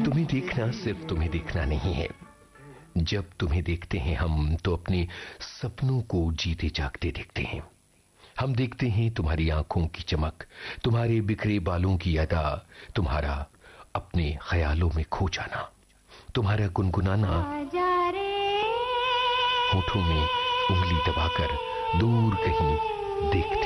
तुम्हें देखना सिर्फ तुम्हें देखना नहीं है। जब तुम्हें देखते हैं हम तो अपने सपनों को जीते जागते देखते हैं। हम देखते हैं तुम्हारी आंखों की चमक, तुम्हारे बिखरे बालों की अदा, तुम्हारा अपने ख्यालों में खो जाना, तुम्हारा गुनगुनाना, होठों में उंगली दबाकर दूर कहीं देखते